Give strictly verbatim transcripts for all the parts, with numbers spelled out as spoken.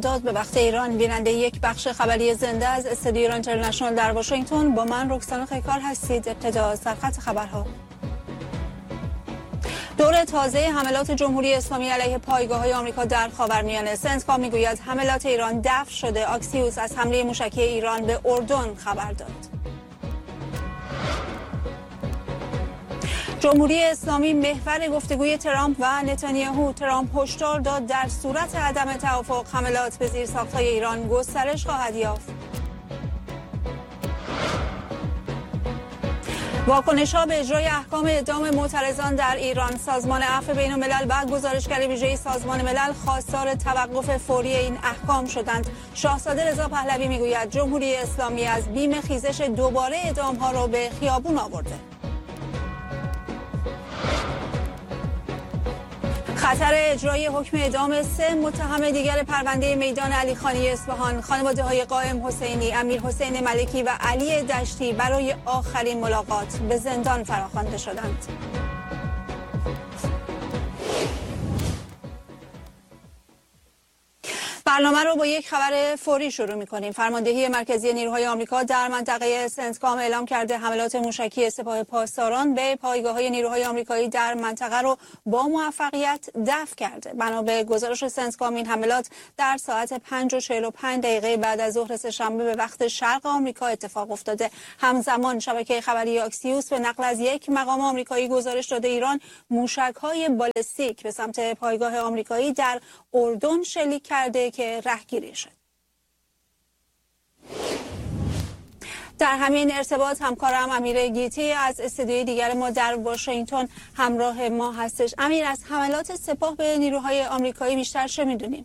داد به وقت ایران. بیننده یک بخش خبری زنده از استودیو ایران اینترنشنال در واشنگتن با من رکسانا خیکار هستید. ابتدا سرخط خبرها. دور تازه حملات جمهوری اسلامی علیه پایگاه‌های آمریکا در خاورمیانه. سنتکام میگوید حملات ایران دفع شده. آکسیوس از حمله موشکی ایران به اردن خبر داد. جمهوری اسلامی محور گفتگوی ترامپ و نتانیاهو. ترامپ هشدار داد در صورت عدم توافق حملات به زیرساخت‌های ایران گسترش خواهد یافت. واکنش‌ها به اجرای احکام اعدام معترضان در ایران. سازمان عفو بین‌الملل و گزارشگر ویژه سازمان ملل خواستار توقف فوری این احکام شدند. شاهزاده رضا پهلوی میگوید جمهوری اسلامی از بیم خیزش دوباره اعدام‌ها را به خیابون آورده. خطر اجرای حکم اعدام سه متهم دیگر پرونده میدان علیخانی اصفهان. خانواده‌های قائم حسینی، امیر حسین ملکی و علی دشتی برای آخرین ملاقات به زندان فراخوانده شدند. برنامه رو با یک خبر فوری شروع می‌کنیم. فرماندهی مرکزی نیروهای آمریکا در منطقه سنتکام اعلام کرده حملات موشکی سپاه پاسداران به پایگاه‌های نیروهای آمریکایی در منطقه رو با موفقیت دفع کرده. بنا به گزارش سنتکام این حملات در ساعت پنج و چهل و پنج دقیقه بعد از ظهر سه‌شنبه به وقت شرق آمریکا اتفاق افتاده. همزمان شبکه خبری آکسیوس به نقل از یک مقام آمریکایی گزارش داده ایران موشک‌های بالستیک به سمت پایگاه آمریکایی در اردن شلیک کرده که رهگیری شد. در همین ارتباط همکارم امیر گیتی از استودیوی دیگر ما در واشنگتن همراه ما هستش. امیر، از حملات سپاه به نیروهای آمریکایی بیشتر چه میدونیم؟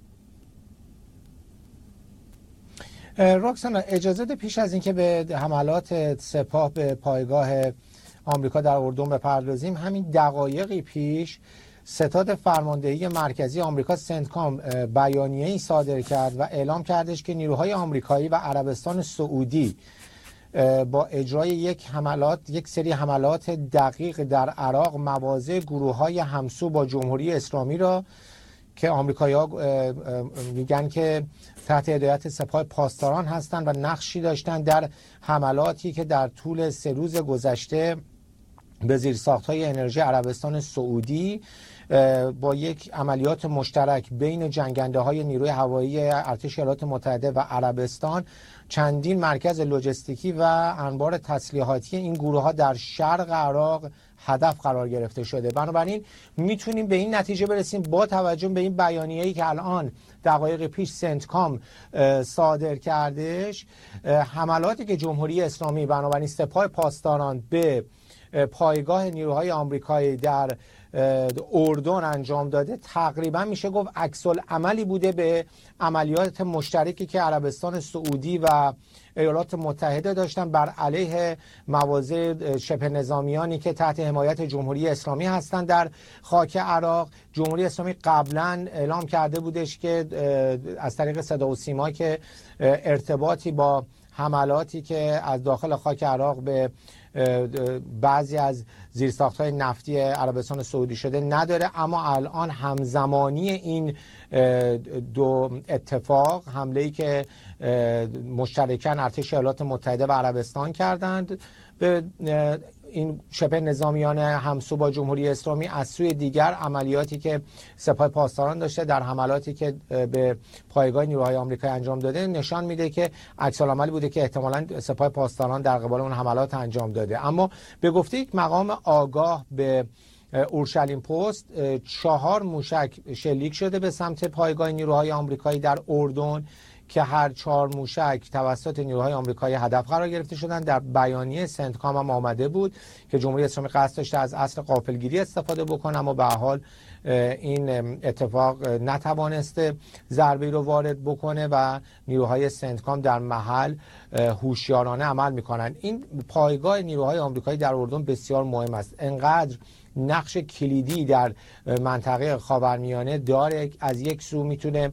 رکسانا، اجازه ده پیش از اینکه به حملات سپاه به پایگاه آمریکا در اردن بپردازیم، همین دقایقی پیش ستاد فرماندهی مرکزی آمریکا سنتکام بیانیه‌ای صادر کرد و اعلام کردش که نیروهای آمریکایی و عربستان سعودی با اجرای یک حملات یک سری حملات دقیق در عراق مواضع گروه‌های همسو با جمهوری اسلامی را که آمریکایی‌ها میگن که تحت هدایت سپاه پاسداران هستند و نقشی داشتند در حملاتی که در طول سه روز گذشته به زیرساخت‌های انرژی عربستان سعودی با یک عملیات مشترک بین جنگنده‌های نیروی هوایی ارتش ایالات متحده و عربستان چندین مرکز لوجستیکی و انبار تسلیحاتی این گروه‌ها در شرق عراق هدف قرار گرفته شده. بنابراین میتونیم به این نتیجه برسیم با توجه به این بیانیه‌ای که الان دقایق پیش سنتکام صادر کردش، حملاتی که جمهوری اسلامی بنابراین سپاه پاسداران به پایگاه نیروهای آمریکایی در اردن انجام داده تقریبا میشه گفت عکس العملی بوده به عملیات مشترکی که عربستان سعودی و ایالات متحده داشتن بر علیه مواضع شبه نظامیانی که تحت حمایت جمهوری اسلامی هستند در خاک عراق. جمهوری اسلامی قبلا اعلام کرده بودش که از طریق صدا و سیما که ارتباطی با حملاتی که از داخل خاک عراق به بعضی از زیرساخت‌های نفتی عربستان سعودی شده نداره، اما الان همزمانی این دو اتفاق، حمله‌ای که مشترکاً ارتش ایالات متحده و عربستان کردند به این شبه نظامیان همسو با جمهوری اسلامی، از سوی دیگر عملیاتی که سپاه پاسداران داشته در حملاتی که به پایگاه نیروهای آمریکایی انجام داده نشان میده که عکس العملی بوده که احتمالاً سپاه پاسداران در قبال اون حملات انجام داده. اما به گفته یک مقام آگاه به اورشلیم پست، چهار موشک شلیک شده به سمت پایگاه نیروهای آمریکایی در اردن که هر چهار موشک توسط نیروهای آمریکایی هدف قرار گرفته شدند. در بیانیه سنتکام هم آمده بود که جمهوری اسلامی قصد داشته از اصل غافلگیری استفاده بکنه، اما به هر حال این اتفاق نتوانسته ضربه‌ای رو وارد بکنه و نیروهای سنتکام در محل هوشیارانه عمل میکنن. این پایگاه نیروهای آمریکایی در اردن بسیار مهم است، انقدر نقش کلیدی در منطقه خاورمیانه داره. از یک سو میتونه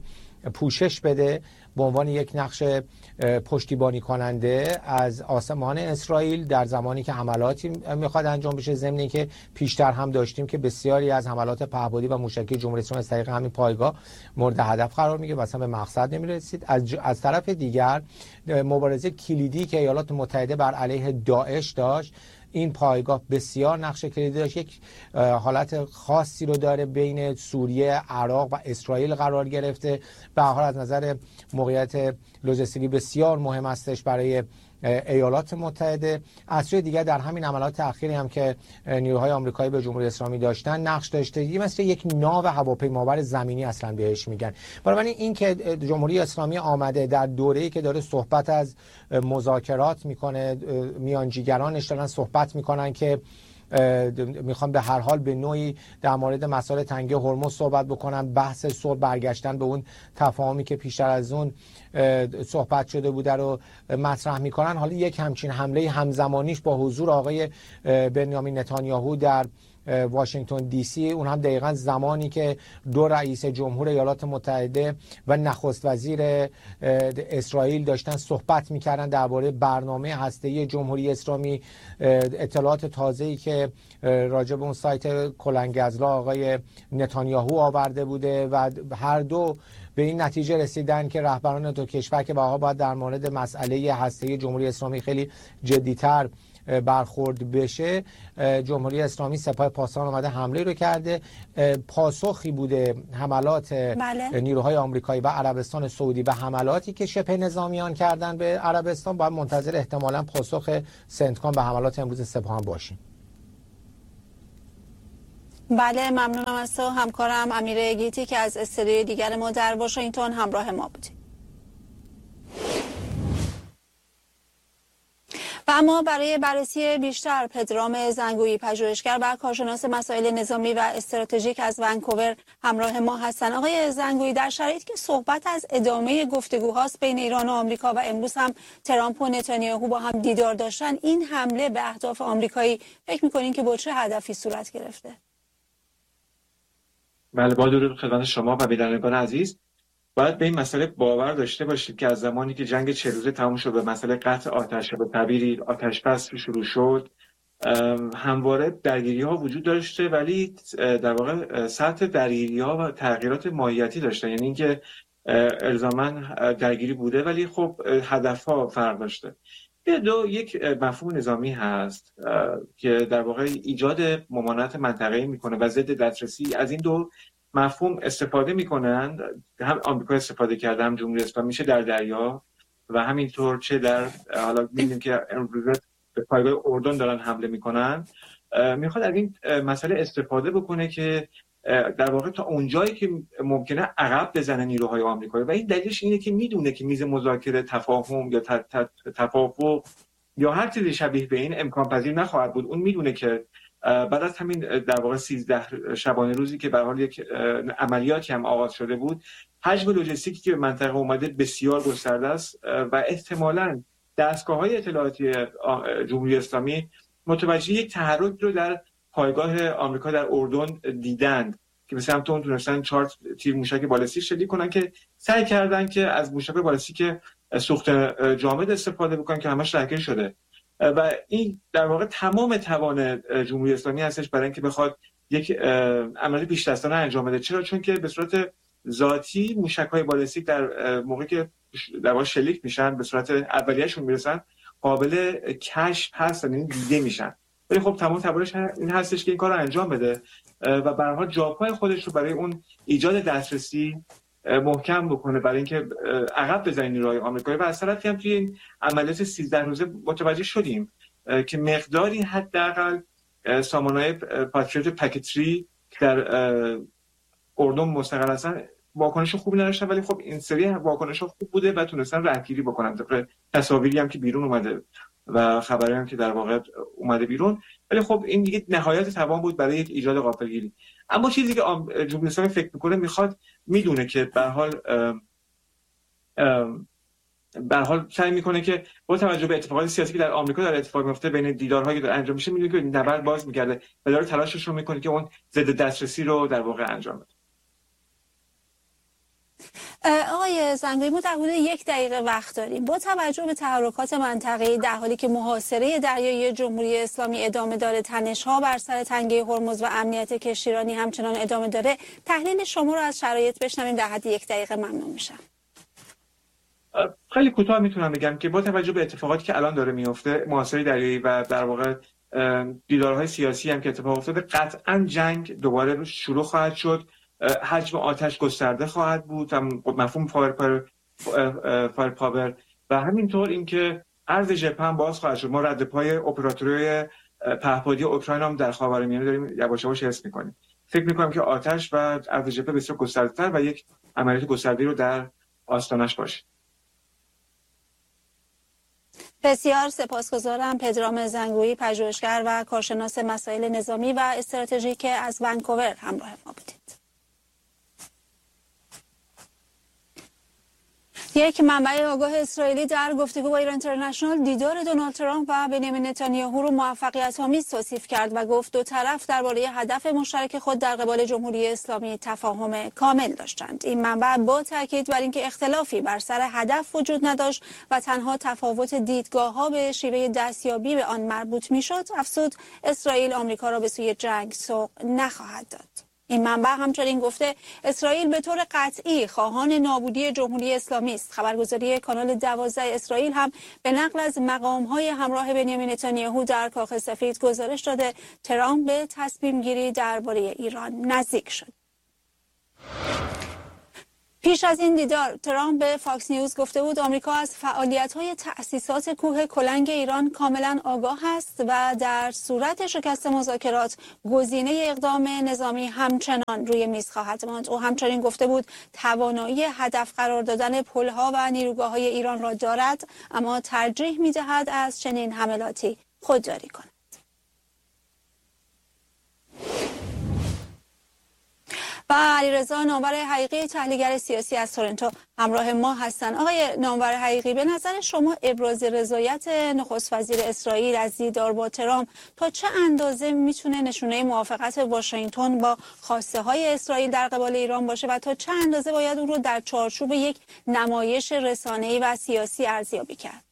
پوشش بده به عنوان یک نقش پشتیبانی کننده از آسمان اسرائیل در زمانی که حملاتی میخواد انجام بشه، ضمن اینکه پیشتر هم داشتیم که بسیاری از حملات پهپادی و موشکی جمهوری اسلامی از طریق همین پایگاه مورد هدف قرار میگیره و اصلا به مقصد نمیرسید. از, از طرف دیگر مبارزه کلیدی که ایالات متحده بر علیه داعش داشت، این پایگاه بسیار نقش کلیدی داشت، یک حالت خاصی رو داره بین سوریه، عراق و اسرائیل قرار گرفته. به هر حال از نظر موقعیت لوجستیکی بسیار مهم هستش برای ایالات متحده. از سوی دیگر در همین عملیات اخیری هم که نیروهای آمریکایی به جمهوری اسلامی داشتن نقش داشته، یه مثل یک ناو هواپیمابر زمینی اصلا بهش میگن. بنابراین این که جمهوری اسلامی آمده در دوره‌ای که داره صحبت از مذاکرات میکنه، میانجیگرانش دارن صحبت میکنن که میخوام به هر حال به نوعی در مورد مسائل تنگه هرمز صحبت بکنن، بحث صلح، برگشتن به اون تفاهمی که پیشتر از اون صحبت شده بوده رو مطرح میکنن. حالا یک همچین حمله همزمانیش با حضور آقای بنیامین نتانیاهو در واشنگتن دی سی، اون هم دقیقاً زمانی که دو رئیس جمهور ایالات متحده و نخست وزیر اسرائیل داشتن صحبت میکردن درباره برنامه هسته‌ای جمهوری اسلامی. اطلاعات تازه‌ای که راجع به اون سایت کلنگزلا آقای نتانیاهو آورده بوده و هر دو به این نتیجه رسیدن که رهبران دو کشور که واقعا باید در مورد مسئله هسته‌ای جمهوری اسلامی خیلی جدی‌تر برخورد بشه. جمهوری اسلامی سپاه پاسداران اومده حمله رو کرده، پاسخی بوده حملات بله. نیروهای آمریکایی و عربستان سعودی و حملاتی که شبه نظامیان کردن به عربستان. باید منتظر احتمالاً پاسخ سنتکام به حملات امروز سپاه هم باشیم. بله، ممنونم از تو همکارم امیر گیتی که از استودیوی دیگر ما در واشنگتن همراه ما بودی. و اما برای بررسی بیشتر پدرام زنگویی، پژوهشگر و کارشناس مسائل نظامی و استراتژیک از ونکوور همراه ما هستند. آقای زنگویی، در شرایطی که صحبت از ادامه گفتگوهاست بین ایران و آمریکا و امروز هم ترامپ و نتانیاهو با هم دیدار داشتن، این حمله به اهداف آمریکایی فکر می‌کنین که با چه هدفی صورت گرفته؟ بله، با درود خدمت شما و بینندگان عزیز. باید به این مسئله باور داشته باشید که از زمانی که جنگ چه روزه تموم شد به مسئله قطع آتش به تعبیری آتش بس شروع شد، همواره درگیری ها وجود داشته، ولی در واقع سطح درگیری ها و تغییرات ماهیتی داشته. یعنی اینکه الزاما درگیری بوده ولی خب هدف ها فرق داشته. دو یک مفهوم نظامی هست که در واقع ایجاد ممانعت منطقه‌ای میکنه و ضد دسترسی. از این دو مفهوم استفاده میکنن، هم آمریکا استفاده کرده هم جمهوری اسلامی، میشه در دریا و همینطور چه در حالا می‌بینیم که امروز به پایگاه اردن دارن حمله میکنن. میخواد از این مسئله استفاده بکنه که در واقع تا اونجایی که ممکنه عقب بزنه نیروهای آمریکایی و این دلیلش اینه که میدونه که میز مذاکره، تفاهم یا توافق یا هر چیزی شبیه به این امکان پذیر نخواهد بود. اون میدونه که بعد از همین در واقع سیزده شبانه روزی که به حال یک عملیاتی هم آغاز شده بود، حجم لوجستیکی که به منطقه اومده بسیار گسترده است و احتمالاً دستگاه‌های اطلاعاتی جمهوری اسلامی متوجه یک تحرک رو در پایگاه آمریکا در اردن دیدند که مثلا همون تونستن چهار تیر موشک بالستیک شلیک کنن که سعی کردن که از موشک بالستیک سوخت جامد استفاده بکنن که همش لکه شده و این در واقع تمام توان جمهوری اسلامی هستش برای اینکه بخواد یک عملیات پیش دستانه انجام بده. چرا؟ چون که به صورت ذاتی موشک‌های بالستیک در موقعی که در واقع شلیک میشن به صورت اولیه‌شون میرسن قابل کشف هستن، یعنی دیده میشن، ولی خب تمام تبارش این هستش که این کار رو انجام بده و به هر حال جاپای خودش رو برای اون ایجاد دسترسی محکم بکنه، برای اینکه عقب بزنه نیروهای آمریکایی. و از طرفی هم توی این عملیات سیزده روزه متوجه شدیم که مقداری حداقل سامانه‌های پاتریوت پکتری که در اردن مستقر هستن واکنش خوبی نداشتن، ولی خب این سری واکنش خوب بوده و تونستن راهگیری بکنن. طبق تصاویری هم که بیرون اومده و خبری هم که در واقع اومده بیرون، ولی خب این دیگه نهایت توان بود برای یک ایجاد غافلگیری. اما چیزی که جمهوری اسلامی فکر میکنه، میخواد میدونه که به هر حال به هر حال سعی میکنه که با توجه به اتفاقات سیاسی که در آمریکا در اتفاق میفته، بین دیدارهایی که انجام میشه، میدونه که نبرد باز میگرده و داره تلاشش رو میکنه که اون ضد دسترسی رو در واقع انجام بده. آقای زنگویی، ما در حدود یک دقیقه وقت داریم. با توجه به تحرکات منطقه‌ای در حالی که محاصره دریایی جمهوری اسلامی ادامه داره، تنش‌ها بر سر تنگه هرمز و امنیت کشتیرانی همچنان ادامه داره، تحلیل شما رو از شرایط بشنویم. در حد یک دقیقه ممنون میشم. خیلی کوتاه میتونم بگم که با توجه به اتفاقاتی که الان داره میفته، محاصره دریایی و در واقع دیدارهای سیاسی هم که اتفاق افتاده، قطعا جنگ دوباره شروع خواهد شد. حجم آتش گسترده خواهد بود، مفهوم فایر پاور فایر پاور و همینطور اینکه عرض ژپ هم باز خواهد شد. ما رد پای اپراتوری پهپادی اوکراین هم در خاورمیانه داریم یواش یواش حس می‌کنیم. فکر می‌کنم که آتش و عرض ژپ بسیار گسترده‌تر و یک عملیات گسترده رو در آستانش باشه. بسیار سپاسگزارم. پدرام زنگویی، پژوهشگر و کارشناس مسائل نظامی و استراتژیک از ونکوور همراه ما بودید. یک منبع آگاه اسرائیلی در گفتگو با ایران اینترنشنال دیدار دونالد ترامپ و بنیامین نتانیاهو رو موفقیت‌آمیز توصیف کرد و گفت دو طرف درباره هدف مشترک خود در قبال جمهوری اسلامی تفاهم کامل داشتند. این منبع با تاکید بر اینکه اختلافی بر سر هدف وجود نداشت و تنها تفاوت دیدگاه‌ها به شیوه دستیابی به آن مربوط می‌شد، افزود اسرائیل آمریکا را به سوی جنگ سوق نخواهد داد. این منبع همچنین گفته اسرائیل به طور قطعی خواهان نابودی جمهوری اسلامی است. خبرگزاری کانال دوازده اسرائیل هم به نقل از مقام‌های همراه بنیامین نتانیاهو در کاخ سفید گزارش داده ترامپ به تصمیم گیری درباره ایران نزدیک شد. پیش از این دیدار ترامپ به فاکس نیوز گفته بود آمریکا از فعالیت‌های تأسیسات کوه کلنگ ایران کاملا آگاه است و در صورت شکست مذاکرات گزینه اقدام نظامی همچنان روی میز خواهد ماند. او همچنین گفته بود توانایی هدف قرار دادن پل‌ها و نیروگاه‌های ایران را دارد، اما ترجیح می‌دهد از چنین حملاتی خودداری کند. و علیرضا نامور حقیقی، تحلیلگر سیاسی از تورنتو همراه ما هستند. آقای نامور حقیقی، به نظر شما ابراز رضایت نخست وزیر اسرائیل از دیدار با ترامپ تا چه اندازه میتونه نشونه موافقت واشنگتن با خواسته های اسرائیل در قبال ایران باشه و تا چه اندازه باید اون رو در چارچوب یک نمایش رسانه‌ای و سیاسی ارزیابی کرد؟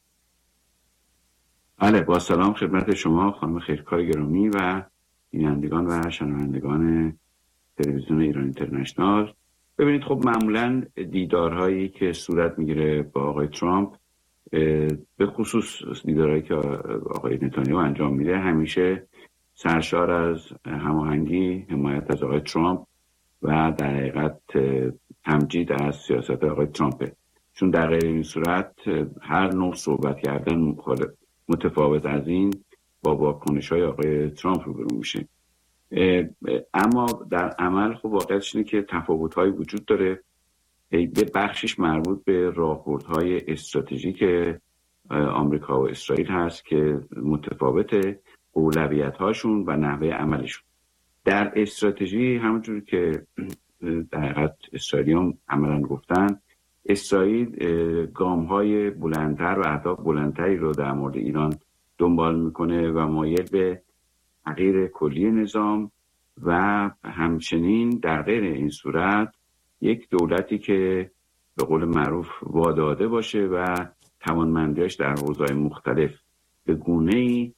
بله، با سلام خدمت شما خانم خیرکار گرامی و بینندگان و شنوندگان تلویزیون ایران اینترنشنال. ببینید، خب معمولا دیدارهایی که صورت میگیره با آقای ترامپ، به خصوص دیدارهایی که آقای نتانیاهو انجام میده، همیشه سرشار از هماهنگی، حمایت از آقای ترامپ و در حقیقت تمجید از سیاست آقای ترامپه. چون در غیر این صورت هر نوع صحبت کردن متفاوت از این با واکنش‌های آقای ترامپ روبرو میشه. اما در عمل خب واقعیتش اینه که تفاوت‌های وجود داره. به بخشش مربوط به راهبردهای استراتژیک آمریکا و اسرائیل هست که متفاوته، اولویت‌هاشون و نحوه عملشون. در استراتژی همونجوری که در حقیقت اسرائیلیان عملاً گفتن، اسرائیل گام‌های بلندتر و اهداف بلندتری رو در مورد ایران دنبال میکنه و مایل به تغییر کلی نظام و همچنین در غیر این صورت یک دولتی که به قول معروف واداده باشه و توانمندیاش در حوزه‌های مختلف به گونه‌ای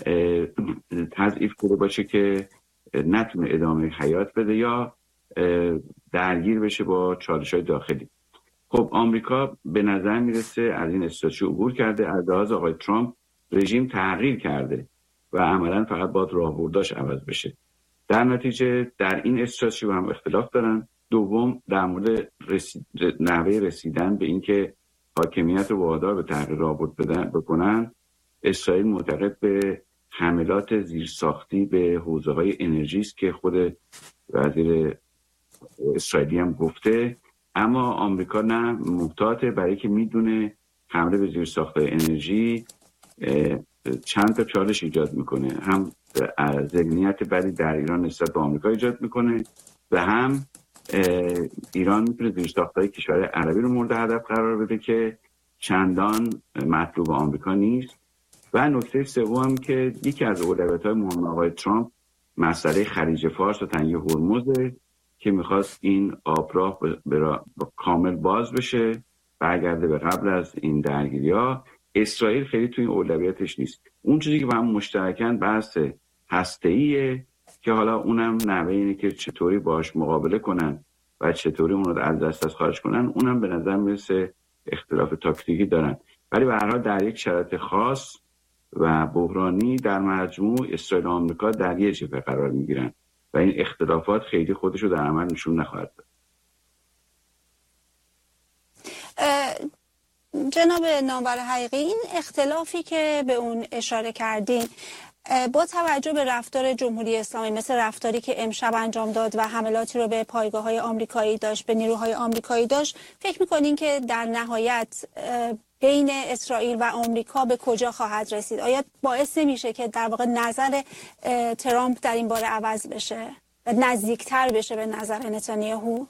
تضعیف شده باشه که نتونه ادامه حیات بده یا درگیر بشه با چالش‌های داخلی. خب آمریکا به نظر میرسه از این استراتژی عبور کرده. از لحاظ آقای ترامپ رژیم تغییر کرده و عملاً فقط باید راهبرداش عوض بشه. در نتیجه در این استراتژی هم اختلاف دارن. دوم، در مورد رسید... نحوه رسیدن به اینکه حاکمیت رو وادار به تغییر راهبرد بدن بکنن، اسرائیل معتقد به حملات زیرساختی به حوزه‌های انرژی است که خود وزیر اسرائیلی هم گفته، اما آمریکا نه، محتاطه، برای که میدونه حمله به زیرساخت‌های انرژی چند تا چالش ایجاد میکنه. هم ذهنیت بدی در ایران نسبت به آمریکا ایجاد میکنه و هم ایران میتونه زیرساخت‌های کشور عربی رو مورد هدف قرار بده که چندان مطلوب آمریکا نیست. و نکته سوم که یکی از اولویت‌های مهم آقای ترامپ مسئله خلیج فارس و تنگه هرمز که میخواست این آبراه کامل باز بشه، برگرده به قبل از این درگیری‌ها. اسرائیل خیلی توی این اولویتش نیست. اون چیزی که با هم مشترکاً بحث هسته‌ایه که حالا اونم نحوه اینه که چطوری باش مقابله کنن و چطوری اون رو از دست از خارج کنن، اونم به نظر میرسه اختلاف تاکتیکی دارن. ولی به هر حال در یک شرایط خاص و بحرانی در مجموع اسرائیل و آمریکا در یک جبهه قرار میگیرن و این اختلافات خیلی خودش رو در عمل نشون نخواهد داد. جناب نامور حقیقی، این اختلافی که به اون اشاره کردین با توجه به رفتار جمهوری اسلامی، مثل رفتاری که امشب انجام داد و حملاتی رو به پایگاه‌های آمریکایی داشت، به نیروهای آمریکایی داشت، فکر می‌کنین که در نهایت بین اسرائیل و آمریکا به کجا خواهد رسید؟ آیا باعث نمیشه که در واقع نظر ترامپ در این باره عوض بشه و نزدیکتر بشه به نظر نتانیاهو؟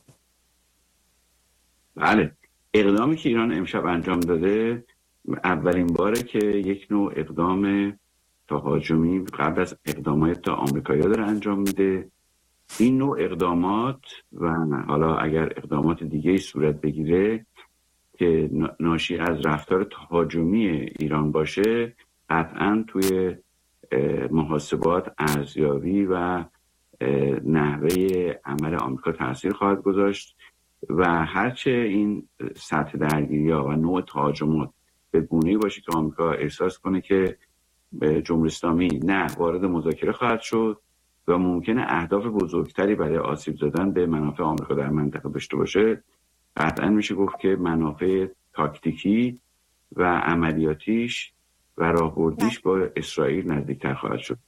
بله، اقدامی که ایران امشب انجام داده اولین باره که یک نوع اقدام تهاجمی قبل از اقدامات تا آمریکایی‌ها داره انجام میده. این نوع اقدامات و حالا اگر اقدامات دیگه صورت بگیره که ناشی از رفتار تهاجمی ایران باشه، قطعاً توی محاسبات ارزیابی و نحوه عمل آمریکا تاثیر خواهد گذاشت و هرچه این سطح درگیری‌ها و نوع تهاجمات به گونه‌ای باشه که آمریکا احساس کنه که جمهوری اسلامی نه وارد مذاکره خواهد شد و ممکنه اهداف بزرگتری برای آسیب زدن به منافع آمریکا در منطقه داشته باشه، قطعا میشه گفت که منافع تاکتیکی و عملیاتیش و راهبردیش با اسرائیل نزدیکتر خواهد شد.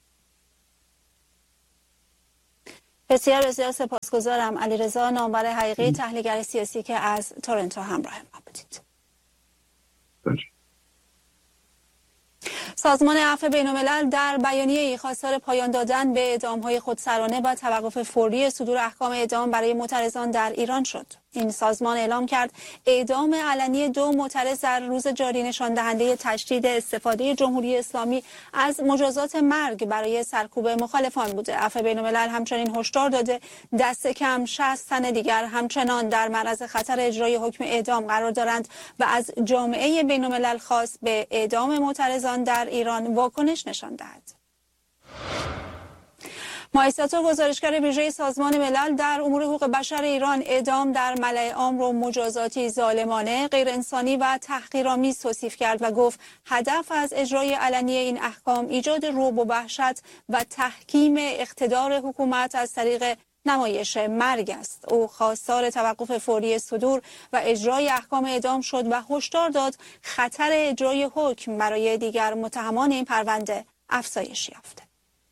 بسیار بسیار سپاسگزارم. علیرضا نامور حقیقی، تحلیلگر سیاسی که از تورنتو همراه ما بودید. باشه. سازمان عفو بین‌الملل در بیانیه‌ای خواستار پایان دادن به اعدام‌های خودسرانه و توقف فوری صدور احکام اعدام برای معترضان در ایران شد. این سازمان اعلام کرد اعدام علنی دو معترض در روز جاری نشان دهنده تشدید استفاده جمهوری اسلامی از مجازات مرگ برای سرکوب مخالفان بوده. عفو بین‌الملل همچنین هشدار داده دست کم شصت تن دیگر همچنان در معرض خطر اجرای حکم اعدام قرار دارند و از جامعه بین‌الملل خواست به اعدام معترضان در ایران واکنش نشان دهد. مایستاتو، گزارشگر ویژه سازمان ملل در امور حقوق بشر ایران، اعدام در ملأ عام را مجازاتی ظالمانه، غیرانسانی و تحقیرآمیز توصیف کرد و گفت هدف از اجرای علنی این احکام ایجاد رعب و وحشت و تحکیم اقتدار حکومت از طریق نمایش مرگ است. او خواستار توقف فوری صدور و اجرای احکام اعدام شد و هشدار داد خطر اجرای حکم برای دیگر متهمان این پرونده افزایش یافته.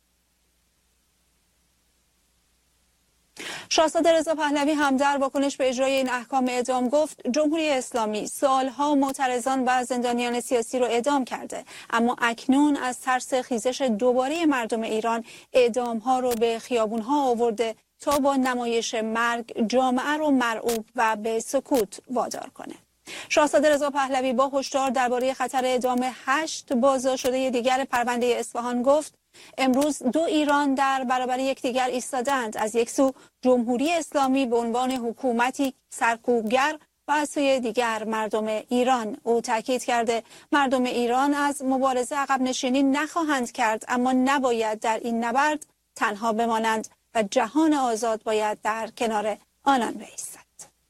شاهزاده رضا پهلوی هم در واکنش به اجرای این احکام اعدام گفت جمهوری اسلامی سالها معترضان و زندانیان سیاسی را اعدام کرده، اما اکنون از ترس خیزش دوباره مردم ایران اعدام ها رو به خیابون ها آورده تا با نمایش مرگ جامعه رو مرعوب و به سکوت وادار کنه. شاهزاده رضا پهلوی با هشدار درباره خطر اعدام هشت بازداشت شده دیگر پرونده اصفهان گفت امروز دو ایران در برابر یکدیگر ایستادند. از یک سو جمهوری اسلامی به عنوان حکومتی سرکوبگر و از سوی دیگر مردم ایران. او تاکید کرده مردم ایران از مبارزه عقب نشینی نخواهند کرد، اما نباید در این نبرد تنها بمانند و جهان آزاد باید در کنار آنان بایستد.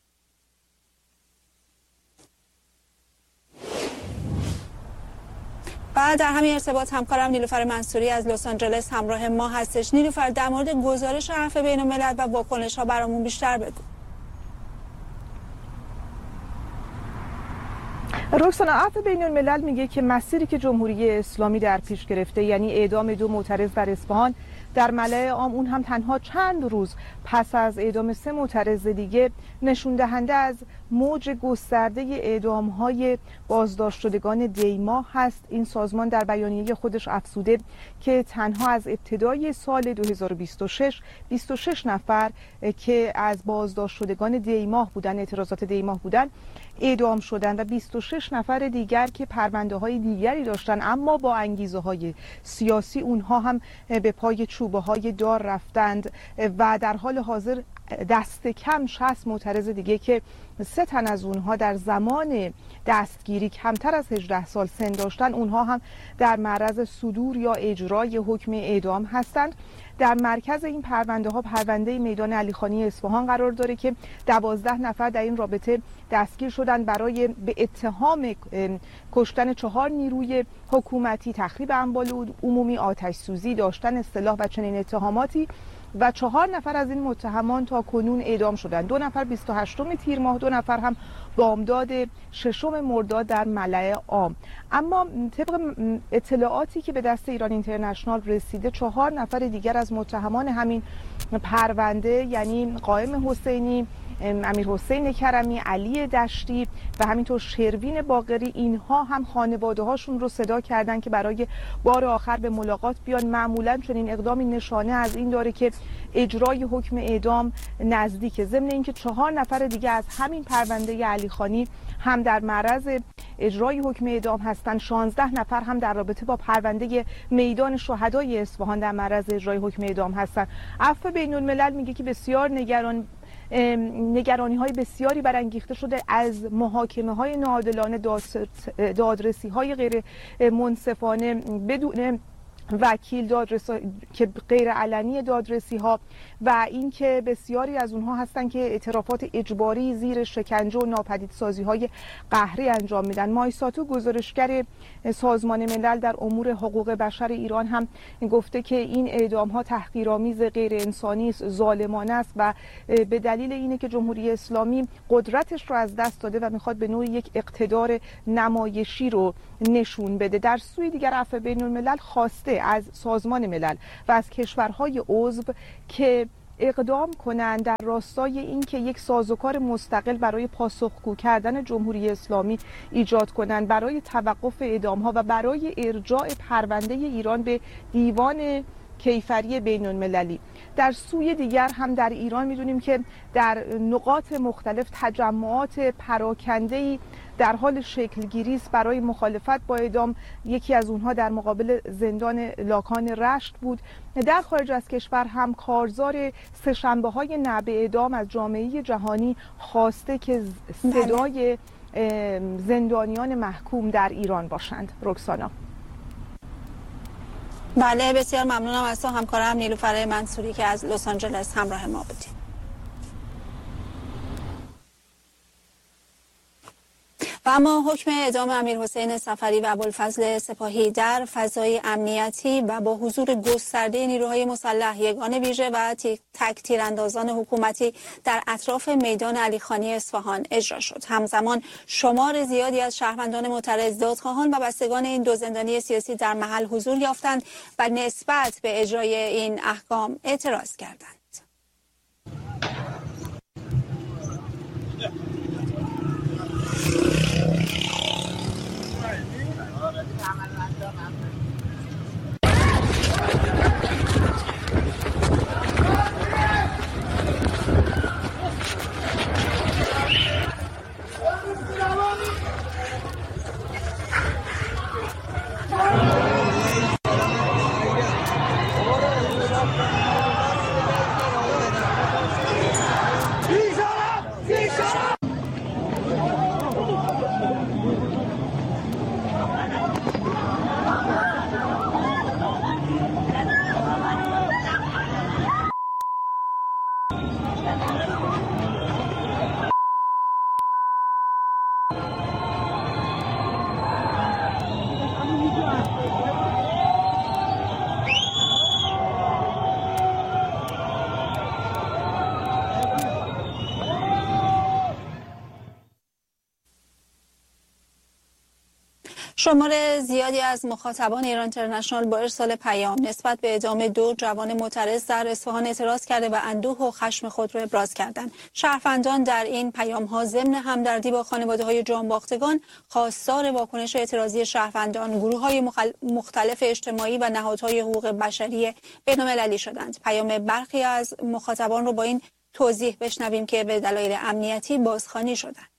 و در همین ارتباط همکارم نیلوفر منصوری از لس آنجلس همراه ما هستش. نیلوفر، در مورد گزارش عفو بین‌الملل و واکنش‌ها برامون بیشتر بگو. رکسانا، عفو بین‌الملل میگه که مسیری که جمهوری اسلامی در پیش گرفته، یعنی اعدام دو معترض در اصفهان در ملأ عام، اون هم تنها چند روز پس از اعدام سه معترض دیگه، نشون دهنده از موج گسترده اعدام‌های بازداشت شدگان دی‌ماه هست. این سازمان در بیانیه خودش افزوده که تنها از ابتدای سال دو هزار و بیست و شش بیست و شش نفر که از بازداشت شدگان دی‌ماه بودن، اعتراضات دی‌ماه بودن، اعدام شدن و بیست و شش نفر دیگر که پرونده‌های دیگری داشتن اما با انگیزه‌های سیاسی، اونها هم به پای چوبه‌های دار رفتند و در حال حاضر دست کم شصت معترض دیگه که سه تن از اونها در زمان دستگیری کمتر از هجده سال سن داشتن، اونها هم در معرض صدور یا اجرای حکم اعدام هستند. در مرکز این پرونده ها پرونده میدان علیخانی اصفهان قرار داره که دوازده نفر در این رابطه دستگیر شدن برای به اتهام کشتن چهار نیروی حکومتی، تخریب اموال عمومی، آتش سوزی، داشتن سلاح و چنین اتهاماتی و چهار نفر از این متهمان تا کنون اعدام شدند. دو نفر بیست و هشتم تیر ماه، دو نفر هم بامداد ششم مرداد در ملأ عام. اما طبق اطلاعاتی که به دست ایران اینترنشنال رسیده، چهار نفر دیگر از متهمان همین پرونده یعنی قائم حسینی، امیر حسین کرمی، علی دشتی و همینطور شروین باقری، اینها هم خانواده هاشون رو صدا کردن که برای بار آخر به ملاقات بیان. معمولا چنین اقدامی نشانه از این داره که اجرای حکم اعدام نزدیکه. ضمن اینکه چهار نفر دیگه از همین پرونده علیخانی هم در معرض اجرای حکم اعدام هستند. شانزده نفر هم در رابطه با پرونده میدان شهدای اصفهان در معرض اجرای حکم اعدام هستند. عفو بین الملل میگه که بسیار نگران نگرانی های بسیاری برانگیخته شده از محاکمه های ناعادلانه، دادرسی های غیر منصفانه بدون وکیل، دادرسی که غیر علنی دادرسی ها و اینکه بسیاری از اونها هستن که اعترافات اجباری زیر شکنجه و ناپدیدسازی های قهری انجام میدن. مایساتو گزارشگر سازمان ملل در امور حقوق بشر ایران هم گفته که این اعدام ها تحقیرآمیز، غیر انسانی است، ظالمانه است و به دلیل اینه که جمهوری اسلامی قدرتش رو از دست داده و میخواد به نوعی یک اقتدار نمایشی رو نشون بده. در سوی دیگر عفو بین الملل خواسته از سازمان ملل و از کشورهای عضو که اقدام کنند در راستای اینکه یک سازوکار مستقل برای پاسخگو کردن جمهوری اسلامی ایجاد کنند، برای توقف اعدام‌ها و برای ارجاع پرونده ایران به دیوان کیفری بین المللی. در سوی دیگر هم در ایران میدونیم که در نقاط مختلف تجمعات پراکنده‌ای در حال شکلگیری است برای مخالفت با اعدام. یکی از اونها در مقابل زندان لاکان رشت بود. در خارج از کشور هم کارزار سه‌شنبه‌های نعب اعدام از جامعه جهانی خواسته که صدای زندانیان محکوم در ایران باشند. رکسانا. بله، بسیار ممنونم از تو همکارم نیلوفر منصوری که از لس آنجلس همراه ما بودید. و اما حکم اعدام امیر حسین صفری و ابوالفضل سپاهی در فضای امنیتی و با حضور گسترده نیروهای مسلح، یگان ویژه و تک تیراندازان حکومتی در اطراف میدان علیخانی اصفهان اجرا شد. همزمان شمار زیادی از شهروندان معترض، دادخواهان و بستگان این دو زندانی سیاسی در محل حضور یافتند و نسبت به اجرای این احکام اعتراض کردند. شمار زیادی از مخاطبان ایران اینترنشنال با ارسال پیام نسبت به اعدام دو جوان معترض در اصفهان اعتراض کرده و اندوه و خشم خود را ابراز کردند. شهروندان در این پیام ها ضمن همدردی با خانواده های جانباختگان خواستار واکنش اعتراضی شهروندان، گروه های مختلف اجتماعی و نهادهای حقوق بشری بین المللی شدند. پیام برخی از مخاطبان رو با این توضیح بشنویم که به دلایل امنیتی بازخوانی شدند.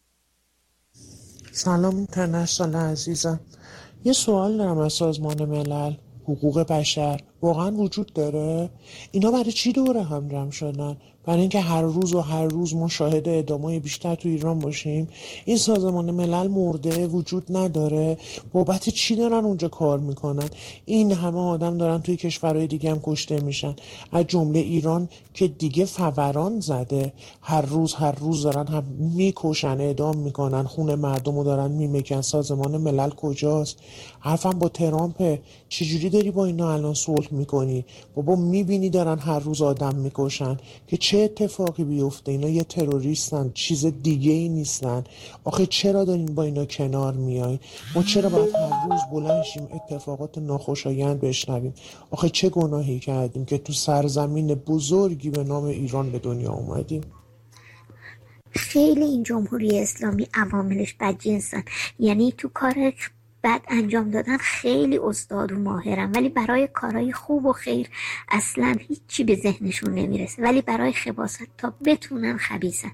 سلام اینترنشنال عزیزم، یه سوال دارم از سازمان ملل، حقوق بشر واقعا وجود داره؟ اینا برای چی دوره هم جمع شدن؟ برای اینکه هر روز و هر روز ما شاهد اعدامای بیشتر تو ایران باشیم؟ این سازمان ملل مرده وجود نداره؟ بابت چی دارن اونجا کار میکنن؟ این همه آدم دارن توی کشورهای دیگه هم کشته میشن، از جمله ایران که دیگه فوران زده. هر روز هر روز دارن هم میکشن، اعدام میکنن، خون مردم رو دارن میمکن. سازمان ملل کجاست؟ حرفم با ترامپه. چجوری داری با اینا الان صلح میکنی؟ بابا میبینی دارن هر روز آدم میکشن که چه اتفاقی بیفته؟ اینا یه تروریستن، چیز دیگه ای نیستن. آخه چرا دارین با اینا کنار میای؟ ما چرا باید هر روز بلند شیم اتفاقات ناخوشایند بشنویم؟ آخه چه گناهی کردیم که تو سرزمین بزرگی به نام ایران به دنیا اومدیم؟ خیلی این جمهوری اسلامی عواملش بدجنسن، یعنی تو کار بد انجام دادن خیلی استاد و ماهرن، ولی برای کارهای خوب و خیر اصلا هیچی به ذهنشون نمیرسه. ولی برای خباثت تا بتونن خبیثن.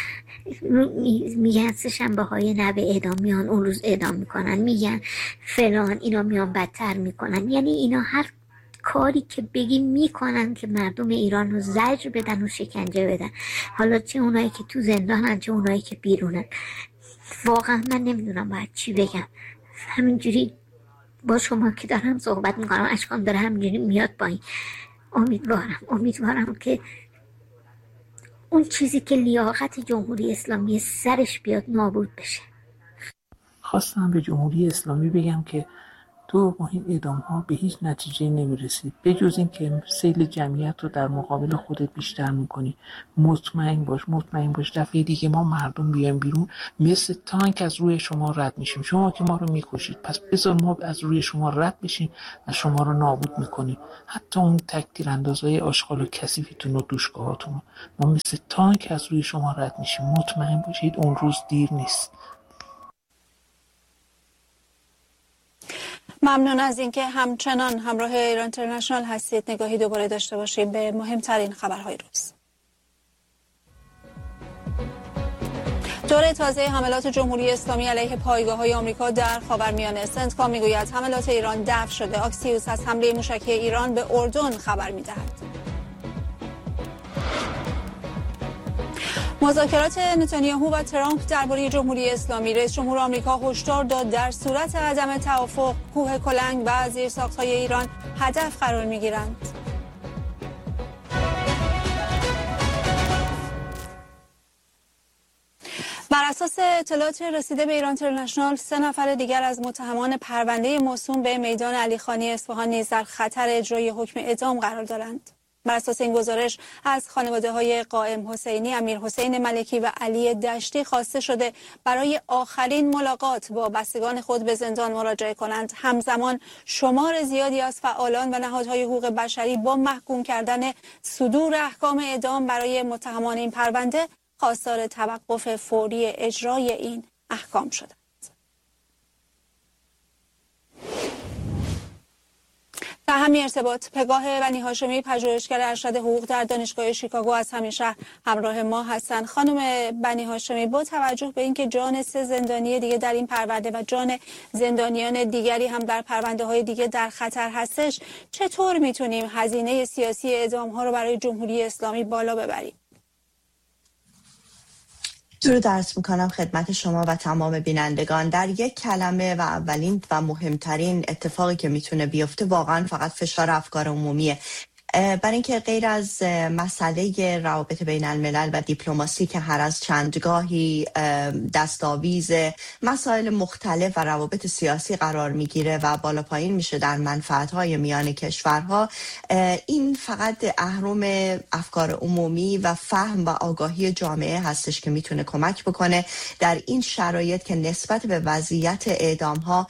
میگن سه شنبه های نوه اعدام میان، اون روز اعدام میکنن، میگن فلان، اینا میان بدتر میکنن. یعنی اینا هر کاری که بگیم میکنن که مردم ایران رو زجر بدن و شکنجه بدن، حالا چه اونایی که تو زندانن چه اونایی که بیرونن. واقعا من نمیدونم باید چی بگم. همینجوری با شما که دارم صحبت میکنم اشکام داره همینجوری میاد پایین. امیدوارم امیدوارم که اون چیزی که لیاقت جمهوری اسلامی سرش بیاد نابود بشه. خواستم به جمهوری اسلامی بگم که تو با این اعدام ها به هیچ نتیجه نمیرسی، به جز این که سیل جمعیت رو در مقابل خودت بیشتر میکنی. مطمئن باش مطمئن باش دفعه دیگه ما مردم بیایم بیرون مثل تانک از روی شما رد میشیم. شما که ما رو میکشید، پس بذار ما از روی شما رد بشیم و شما رو نابود میکنیم. حتی اون تکتیر اندازهای آشغال و کثیفتون و دوشگاهاتون، ما مثل تانک از روی شما رد میشیم. مطمئن باشید اون روز دیر نیست. ممنون از اینکه همچنان همراه ایران اینترنشنال هستید. نگاهی دوباره داشته باشیم به مهمترین خبرهای روز. دور تازه حملات جمهوری اسلامی علیه پایگاه‌های آمریکا در خاورمیانه. سنتکام میگوید حملات ایران دفع شده. آکسیوس از حمله موشکی ایران به اردن خبر میدهد. مذاکرات نتانیاهو و ترامپ درباره جمهوری اسلامی. رئیس جمهور آمریکا هشدار داد در صورت عدم توافق کوه کلنگ و زیرساخت‌های ایران هدف قرار می‌گیرند. بر اساس اطلاعات رسیده به ایران اینترنشنال، سه نفر دیگر از متهمان پرونده موسوم به میدان علیخانی اصفهان نیز در خطر اجرای حکم اعدام قرار دارند. بر اساس این گزارش از خانواده‌های قائم حسینی، امیر حسین ملکی و علی دشتی خواسته شده برای آخرین ملاقات با بستگان خود به زندان مراجعه کنند. همزمان شمار زیادی از فعالان و نهادهای حقوق بشری با محکوم کردن صدور احکام اعدام برای متهمان این پرونده خواستار توقف فوری اجرای این احکام شدند. در همین ارتباط پگاه بنی هاشمی، پژوهشگر ارشد حقوق در دانشگاه شیکاگو از همین شهر همراه ما هستند. خانم بنی هاشمی، با توجه به اینکه جان سه زندانی دیگه در این پرونده و جان زندانیان دیگری هم در پرونده های دیگه در خطر هستش، چطور میتونیم هزینه سیاسی اعدام ها رو برای جمهوری اسلامی بالا ببریم؟ درود عرض میکنم خدمت شما و تمام بینندگان. در یک کلمه و اولین و مهمترین اتفاقی که میتونه بیفته واقعا فقط فشار افکار عمومیه. برای اینکه غیر از مسئله روابط بین الملل و دیپلماسی که هر از چندگاهی دستاویز مسائل مختلف و روابط سیاسی قرار میگیره و بالا پایین میشه در منفعت‌های میان کشورها، این فقط اهرم افکار عمومی و فهم و آگاهی جامعه هستش که میتونه کمک بکنه در این شرایط که نسبت به وضعیت اعدام‌ها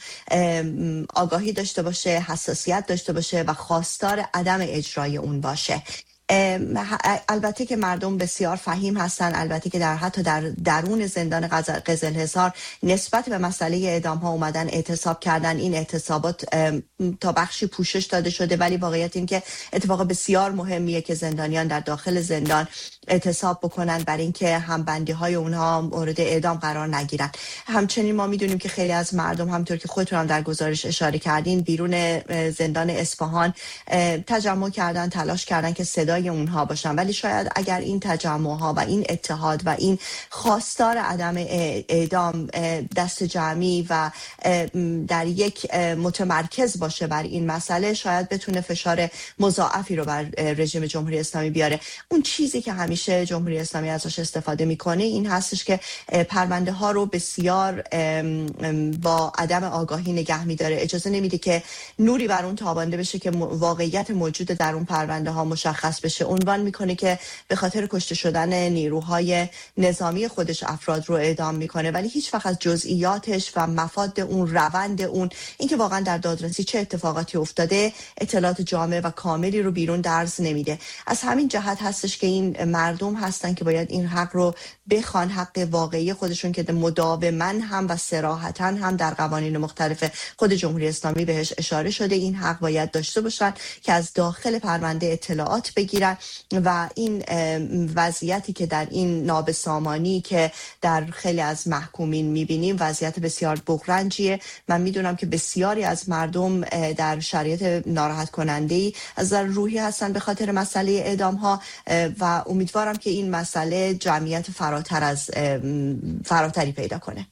آگاهی داشته باشه، حساسیت داشته باشه و خواستار عدم اجرای اون باشه. البته که مردم بسیار فهیم هستن، البته که در حتی در درون زندان قزلحصار نسبت به مسئله اعدام ها اومدن اعتصاب کردن. این اعتصابات تا بخشی پوشش داده شده، ولی واقعیت این که اتفاق بسیار مهمیه که زندانیان در داخل زندان اعتصاب بکنن برای اینکه همبندی های اونها مورد اعدام قرار نگیرن. همچنین ما میدونیم که خیلی از مردم، همونطور که خودتون هم در گزارش اشاره کردین، بیرون زندان اصفهان تجمع کردن، تلاش کردن که صدای اونها باشن، ولی شاید اگر این تجمع ها و این اتحاد و این خواستار عدم اعدام دست جمعی و در یک متمرکز باشه بر این مسئله، شاید بتونه فشار مضاعفی رو بر رژیم جمهوری اسلامی بیاره. اون چیزی که همیشه جمهوری اسلامی ازش استفاده میکنه این هستش که پرونده ها رو بسیار با عدم آگاهی نگه میداره، اجازه نمیده که نوری بر اون تابانده بشه که واقعیت موجود در اون پرونده ها مشخص بشه. عنوان میکنه که به خاطر کشته شدن نیروهای نظامی خودش افراد رو اعدام میکنه، ولی هیچ وقت از جزئیاتش و مفاد اون، روند اون، اینکه واقعا در دادرسی چه اتفاقاتی افتاده، اطلاعات جامع و کاملی رو بیرون درز نمیده. از همین جهت هستش که این مردم هستن که باید این حق رو بخوان، حق واقعی خودشون که مداوما هم و صراحتا هم در قوانین مختلف خود جمهوری اسلامی بهش اشاره شده، این حق باید داشته باشن که از داخل پرونده اطلاعات بگیرن و این وضعیتی که در این نابسامانی که در خیلی از محکومین میبینیم وضعیت بسیار بغرنجیه. من میدونم که بسیاری از مردم در شرایط ناراحت کننده‌ای از نظر روحی هستن به خاطر مسئله اعدام ها و امیدوارم که این مسئله جمعیت فراتر از فراتری پیدا کنه.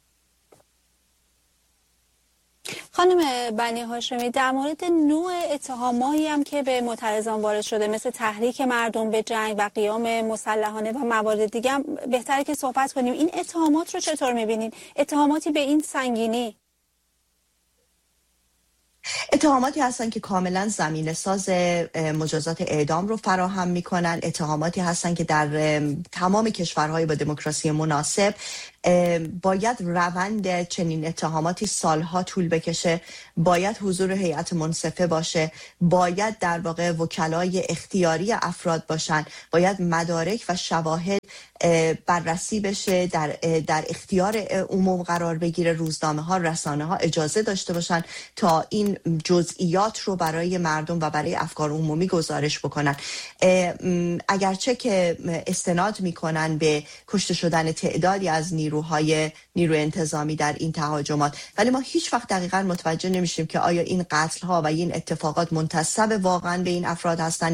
خانم بنی هاشمی، در مورد نوع اتهامایی هم که به معترضان وارد شده مثل تحریک مردم به جنگ و قیام مسلحانه و موارد دیگه هم بهتره که صحبت کنیم. این اتهامات رو چطور می‌بینین؟ اتهاماتی به این سنگینی؟ اتهاماتی هستن که کاملا زمینه ساز مجازات اعدام رو فراهم میکنن. اتهاماتی هستن که در تمام کشورهای با دموکراسی مناسب باید روند چنین اتهاماتی سالها طول بکشه، باید حضور هیئت منصفه باشه، باید در واقع وکلای اختیاری افراد باشن، باید مدارک و شواهد بررسی بشه، در در اختیار عموم قرار بگیره، روزنامه ها، رسانه ها اجازه داشته باشن تا این جزئیات رو برای مردم و برای افکار عمومی گزارش بکنن. اگرچه که استناد میکنن به کشته شدن تعدادی از نیروهای نیروی انتظامی در این تهاجمات، ولی ما هیچ وقت دقیقاً متوجه نمیشیم که آیا این قتل ها و این اتفاقات منتسب واقعاً به این افراد هستن